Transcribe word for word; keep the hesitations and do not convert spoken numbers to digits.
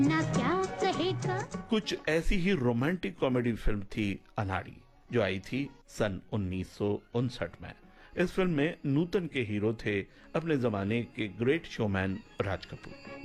ना क्या कहेगा। कुछ ऐसी ही रोमांटिक कॉमेडी फिल्म थी अनाड़ी, जो आई थी सन उन्नीस सौ उनसठ में। इस फिल्म में नूतन के हीरो थे अपने जमाने के ग्रेट शोमैन राज कपूर।